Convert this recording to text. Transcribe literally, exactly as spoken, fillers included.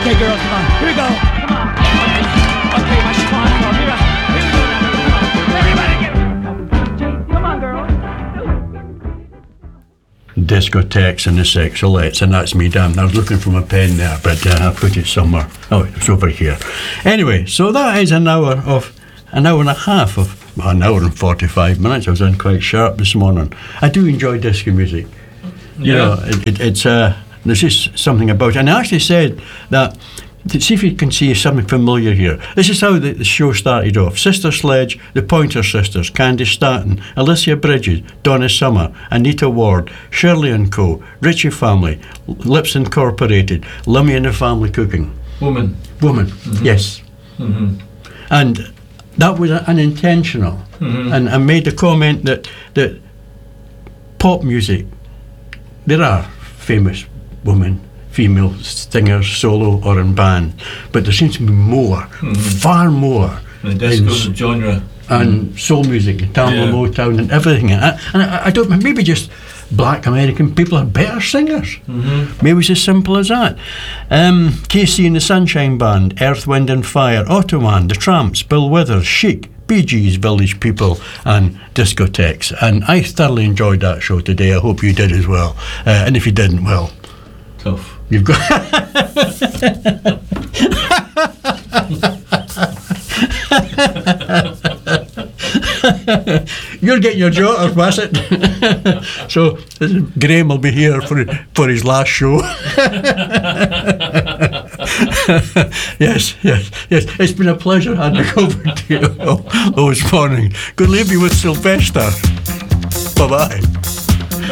Okay, girls, come on. Here we go. Come on. Okay, okay, my spine. Here we go. Here we go now. Come on. Everybody get it. Come on, girls. Discotheques and the Sexolettes, and that's me, damn. I was looking for my pen there, but uh, I put it somewhere. Oh, it's over here. Anyway, so that is an hour of, an hour and a half of, well, an hour and forty-five minutes. I was in quite sharp this morning. I do enjoy disco music. You Yeah. know, it, it, it's, uh, there's just something about it. And I actually said that, to see if you can see something familiar here. This is how the, the show started off. Sister Sledge, the Pointer Sisters, Candy Staton, Alicia Bridges, Donna Summer, Anita Ward, Shirley and Co., Ritchie Family, Lips Incorporated, Lummy and the Family Cooking. Woman. Woman, mm-hmm. Yes. Mm-hmm. And that was unintentional. Mm-hmm. And I made the comment that, that pop music, there are famous women, female singers, solo or in band, but there seems to be more, mm-hmm. far more. The disco genre. And mm. soul music, and Tamla Yeah. Motown and everything. And, I, and I, I don't, maybe just black American people are better singers. Mm-hmm. Maybe it's as simple as that. Um, Casey and the Sunshine Band, Earth, Wind and Fire, Ottoman, The Tramps, Bill Withers, Chic, Bee Gees, Village People and Discotheques. And I thoroughly enjoyed that show today. I hope you did as well. Uh, and if you didn't, well, Tough. you've got... You're getting your daughter, was it? So Graham will be here for for his last show. yes, yes, yes. It's been a pleasure having you over to you all, all this morning. Good to leave you with Sylvester. Bye bye.